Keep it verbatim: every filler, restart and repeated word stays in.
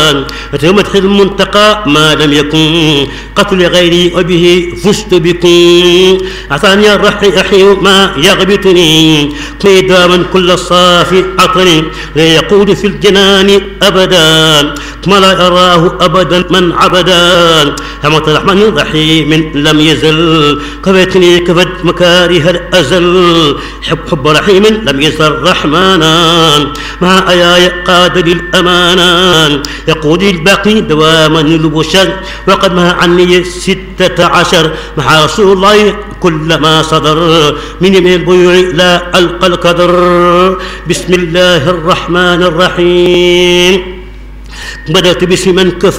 ومدح المنتقى ما لم يكن قتل غيري وبه فزت بكم. أعطاني الرحي ما يغبطني قيداما كل صافي عطني لا يقود في الجنان أبدا ما لا يراه أبدا من عبدا. حمد الرحمن الرحيم لم يزل كفتني كفت مكاره الأزل حب حب رحيم لم يزل رحمانا مع آياي قاد للأمانان يقود الباقي دواما البشر وقد ما عني ستة عشر مع رسول الله كل ما صدر من البيوع لا ألقى القدر. بسم الله الرحمن الرحيم بدأت باسم من كفى